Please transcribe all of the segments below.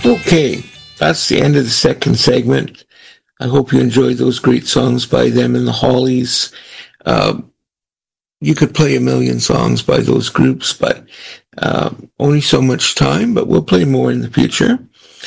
Okay, that's the end of the second segment. I hope you enjoyed those great songs by them and the Hollies. You could play a million songs by those groups, but only so much time, but we'll play more in the future.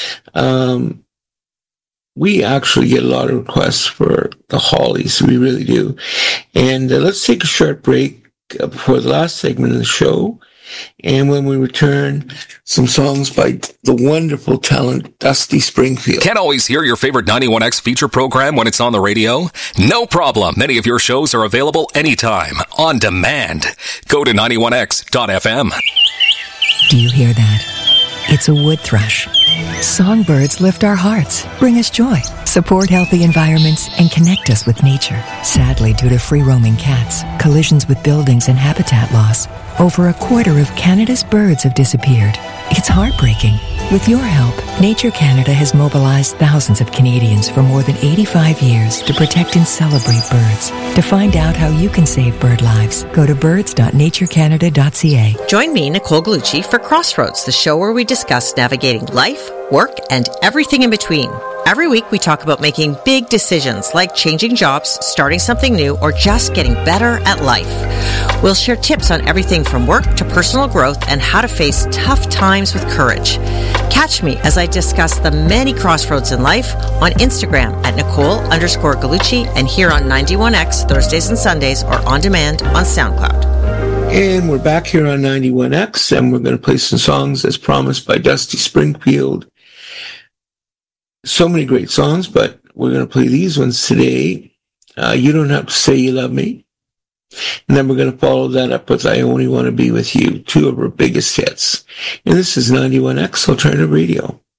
We actually get a lot of requests for the Hollies. We really do. And let's take a short break before the last segment of the show. And when we return, some songs by the wonderful talent Dusty Springfield. Can't always hear your favorite 91X feature program when it's on the radio? No problem. Many of your shows are available anytime, on demand. Go to 91X.fm. Do you hear that? It's a wood thrush. Songbirds lift our hearts, bring us joy, support healthy environments, and connect us with nature. Sadly, due to free-roaming cats, collisions with buildings, and habitat loss, over a quarter of Canada's birds have disappeared. It's heartbreaking. With your help, Nature Canada has mobilized thousands of Canadians for more than 85 years to protect and celebrate birds. To find out how you can save bird lives, go to birds.naturecanada.ca. Join me, Nicole Gallucci, for Crossroads, the show where we discuss navigating life, work, and everything in between. Every week, we talk about making big decisions like changing jobs, starting something new, or just getting better at life. We'll share tips on everything from work to personal growth and how to face tough times with courage. Catch me as I discuss the many crossroads in life on Instagram at Nicole_Gallucci and here on 91X Thursdays and Sundays or on demand on SoundCloud. And we're back here on 91X, and we're going to play some songs as promised by Dusty Springfield. So many great songs, but we're going to play these ones today. You Don't Have to Say You Love Me. And then we're going to follow that up with I Only Want to Be With You, two of her biggest hits. And this is 91X Alternative Radio.